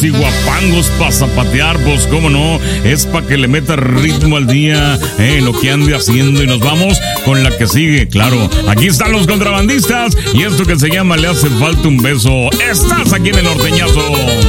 Guapangos para zapatear, pues cómo no, es para que le meta ritmo al día, lo que ande haciendo, y nos vamos con la que sigue, claro. Aquí están los contrabandistas y esto que se llama Le hace falta un beso. Estás aquí en el norteñazo.